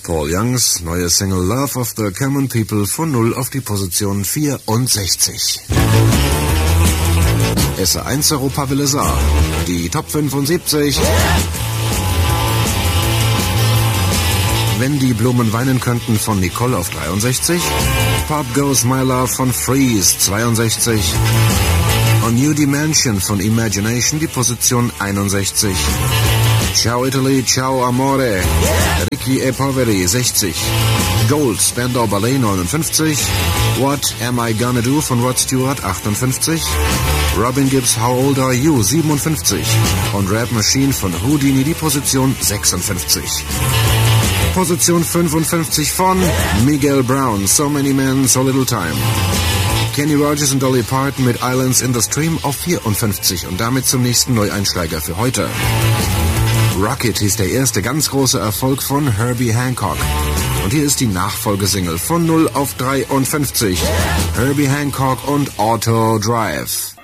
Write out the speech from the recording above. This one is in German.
Paul Youngs neue Single Love of the Common People von 0 auf die Position 64. SR1 Europawelle Saar, die Top 75. Wenn die Blumen weinen könnten von Nicole auf 63. Pop Goes My Love von Freeze 62. A New Dimension von Imagination die Position 61. Ciao Italy, Ciao Amore, Ricky e Poveri 60. Gold, Spandau Ballet 59. What Am I Gonna Do von Rod Stewart 58. Robin Gibbs How Old Are You 57. Und Rap Machine von Houdini die Position 56. Position 55 von Miguel Brown, So Many Men, So Little Time. Kenny Rogers und Dolly Parton mit Islands in the Stream auf 54 und damit zum nächsten Neueinsteiger für heute. Rocket hieß der erste ganz große Erfolg von Herbie Hancock. Und hier ist die Nachfolgesingle von 0 auf 53. Herbie Hancock und Auto Drive.